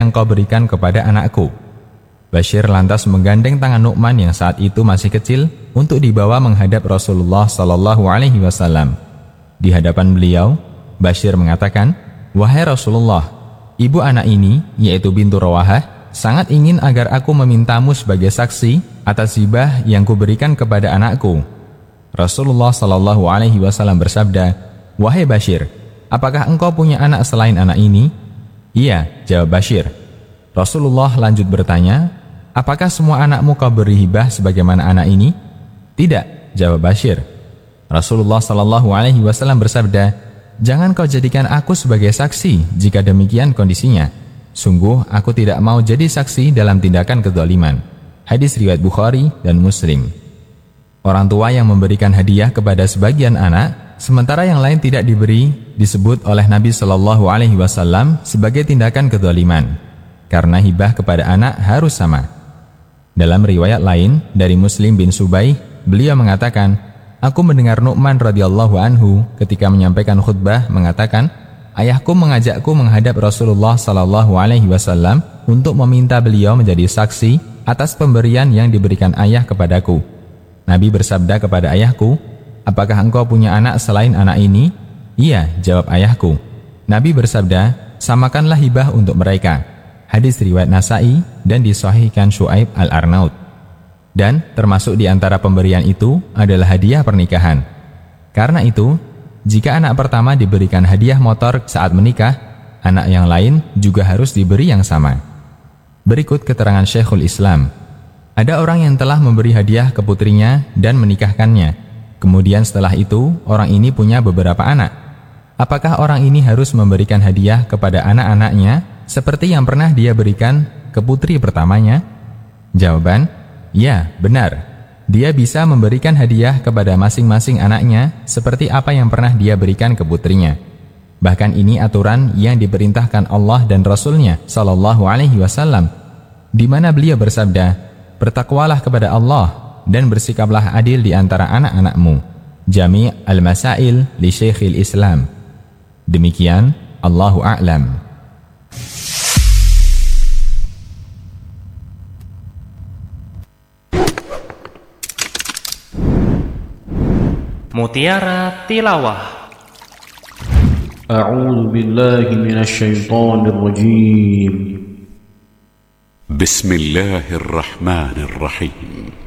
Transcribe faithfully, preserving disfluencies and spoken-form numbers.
engkau berikan kepada anakku." Bashir lantas menggandeng tangan Nu'man yang saat itu masih kecil untuk dibawa menghadap Rasulullah sallallahu alaihi wasallam. Di hadapan beliau, Bashir mengatakan, "Wahai Rasulullah, ibu anak ini, yaitu bintu Rawahah, sangat ingin agar aku memintamu sebagai saksi atas hibah yang kuberikan kepada anakku." Rasulullah sallallahu alaihi wasallam bersabda, "Wahai Bashir, apakah engkau punya anak selain anak ini?" "Iya," jawab Bashir. Rasulullah lanjut bertanya, "Apakah semua anakmu kau beri hibah sebagaimana anak ini?" "Tidak," jawab Bashir. Rasulullah sallallahu alaihi wasallam bersabda, "Jangan kau jadikan aku sebagai saksi jika demikian kondisinya. Sungguh aku tidak mau jadi saksi dalam tindakan kezaliman." Hadis riwayat Bukhari dan Muslim. Orang tua yang memberikan hadiah kepada sebagian anak, sementara yang lain tidak diberi, disebut oleh Nabi Shallallahu Alaihi Wasallam sebagai tindakan kezaliman. Karena hibah kepada anak harus sama. Dalam riwayat lain dari Muslim bin Subaih, beliau mengatakan, "Aku mendengar Nu'man radhiyallahu anhu ketika menyampaikan khutbah mengatakan, ayahku mengajakku menghadap Rasulullah Sallallahu Alaihi Wasallam untuk meminta beliau menjadi saksi atas pemberian yang diberikan ayah kepadaku. Nabi bersabda kepada ayahku, 'Apakah engkau punya anak selain anak ini?' 'Iya,' jawab ayahku. Nabi bersabda, 'Samakanlah hibah untuk mereka.'" Hadis riwayat Nasai dan disahihkan Syuaib Al-Arnaud. Dan termasuk di antara pemberian itu adalah hadiah pernikahan. Karena itu, jika anak pertama diberikan hadiah motor saat menikah, anak yang lain juga harus diberi yang sama. Berikut keterangan Syekhul Islam. Ada orang yang telah memberi hadiah ke putrinya dan menikahkannya. Kemudian setelah itu, orang ini punya beberapa anak. Apakah orang ini harus memberikan hadiah kepada anak-anaknya seperti yang pernah dia berikan ke putri pertamanya? Jawaban, ya, benar. Dia bisa memberikan hadiah kepada masing-masing anaknya seperti apa yang pernah dia berikan ke putrinya. Bahkan ini aturan yang diperintahkan Allah dan Rasul-Nya Sallallahu Alaihi Wasallam, di mana beliau bersabda, "Bertakwalah kepada Allah dan bersikaplah adil di antara anak-anakmu." Jami' al-Masail li Syekhil Islam. Demikian, Allahu a'lam. Mutiara Tilawah. A'udzu billahi minasy syaithanir rajim. Bismillahirrahmanirrahim.